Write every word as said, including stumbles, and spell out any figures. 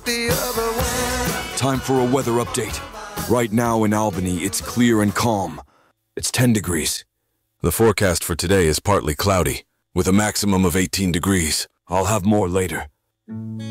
the other way. Time for a weather update. Right now in Albany, it's clear and calm. It's ten degrees. The forecast for today is partly cloudy, with a maximum of eighteen degrees. I'll have more later.